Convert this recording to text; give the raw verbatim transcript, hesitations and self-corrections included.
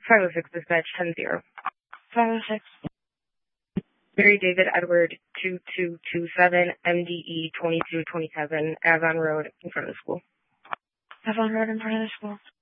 five oh six dispatch, ten zero. five oh six. Mary David Edward two two two seven, M D E twenty-two twenty-seven, Avon Road in front of the school. Avon Road in front of the school.